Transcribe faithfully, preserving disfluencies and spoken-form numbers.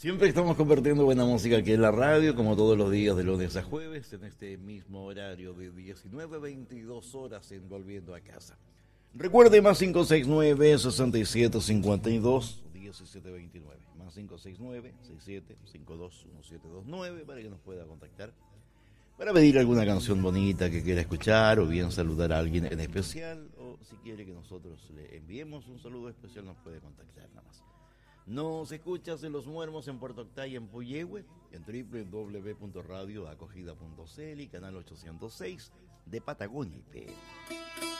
Siempre estamos compartiendo buena música aquí en la radio, como todos los días de lunes a jueves, en este mismo horario de diecinueve a veintidós horas en Volviendo a Casa. Recuerde más cinco seis nueve, seis siete cinco dos, uno siete dos nueve, más cinco seis nueve, seis siete cinco dos, uno siete dos nueve para que nos pueda contactar, para pedir alguna canción bonita que quiera escuchar o bien saludar a alguien en especial, o si quiere que nosotros le enviemos un saludo especial nos puede contactar nada más. Nos escuchas en Los Muermos, en Puerto Octay, en Puyehue, en doble u doble u doble u punto radio acogida punto c l y canal ochocientos seis de Patagonia I P.